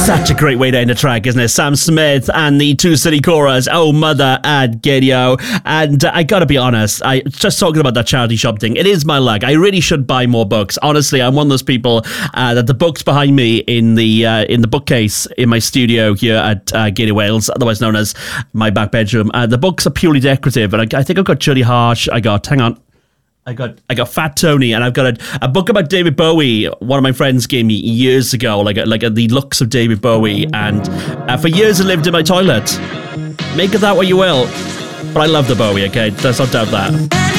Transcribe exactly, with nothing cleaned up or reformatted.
Such a great way to end a track, isn't it? Sam Smith and the Two City Chorus, Oh Mother and Gadio. And uh, I gotta be honest, I just talking about that charity shop thing, it is my luck. I really should buy more books. Honestly, I'm one of those people uh, that the books behind me in the uh, in the bookcase in my studio here at uh, Gadio Wales, otherwise known as my back bedroom, uh, the books are purely decorative. And I, I think I've got Judy Harsh, I got, hang on, I got I got Fat Tony, and I've got a, a book about David Bowie. One of my friends gave me years ago, like a, like a, the looks of David Bowie, and uh, for years it lived in my toilet. Make of that what you will, but I love the Bowie. Okay, let's not doubt that.